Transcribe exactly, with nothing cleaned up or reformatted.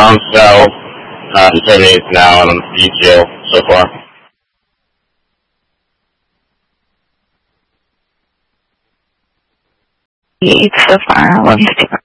pounds south, uh, ten eighths now on E T L so far. Eight so far. Let me see.